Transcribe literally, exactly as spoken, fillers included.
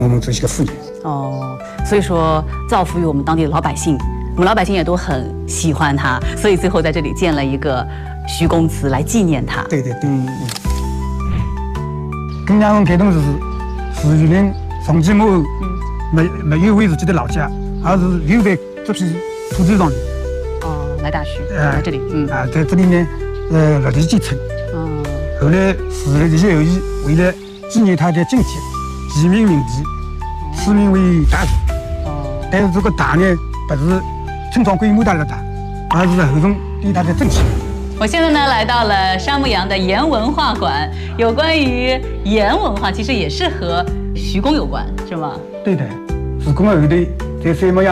我们做一个复原。 哦，所以说造福于我们当地的老百姓，我们老百姓也都很喜欢他，所以最后在这里建了一个徐公祠来纪念他。 对对对。嗯嗯。耿家文开动时，是榆林从继母后没没有回自己的老家，而是留在这片土地上面。 哦，来大徐， 呃、 在这里，嗯啊，在这里呢，呃，落地建成。 嗯。 后来市立地后裔为了纪念他的进节，起名名地，取名为大徐。哦。但是这个大呢，不是村庄规模大的大，而是后人对他的珍惜。 我现在呢来到了沙牧羊的盐文化馆，有关于盐文化，其实也是和徐公有关，是吗？ 对的，自公后头在沙牧羊。